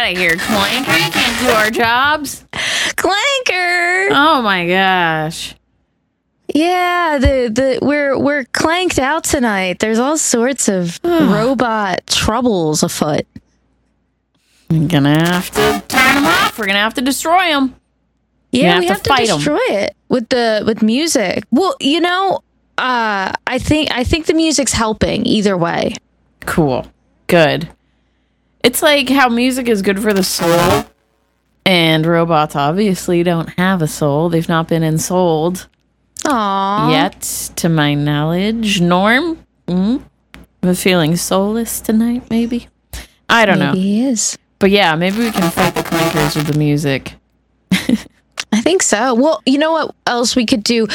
out of here, Clanker. You can't do our jobs. Clanker. Oh my gosh. Yeah, we're clanked out tonight. There's all sorts of robot troubles afoot. We're gonna have to turn them off. We're gonna have to destroy them. Yeah, we have to destroy it with music. Well, I think the music's helping either way. Cool. Good. It's like how music is good for the soul, and robots obviously don't have a soul. They've not been ensouled. Aww. Yet, to my knowledge. Norm? We're feeling soulless tonight, maybe? I don't know. Maybe he is. But yeah, maybe we can fight the clankers with the music. I think so. Well, you know what else we could do?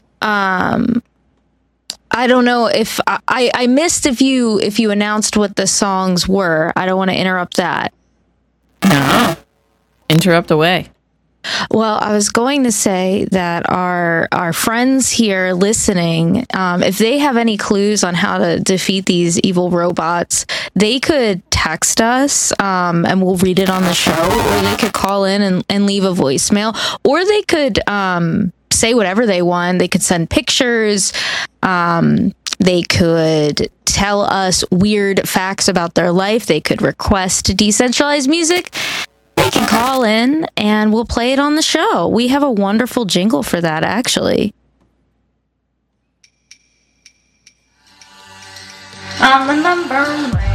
I don't know if I missed if you announced what the songs were. I don't want to interrupt that. No. Interrupt away. Well, I was going to say that our friends here listening, if they have any clues on how to defeat these evil robots, they could text us and we'll read it on the show, or they could call in and leave a voicemail, or they could say whatever they want. They could send pictures. They could tell us weird facts about their life. They could request decentralized music. They can call in and we'll play it on the show. We have a wonderful jingle for that, actually. I'm the number one.